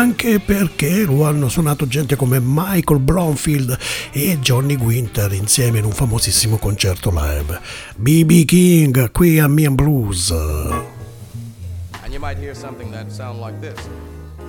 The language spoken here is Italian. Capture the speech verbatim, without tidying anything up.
anche perché lo hanno suonato gente come Michael Bromfield e Johnny Winter insieme in un famosissimo concerto live. B B King qui a Me and Blues. And you might hear something that sound like this.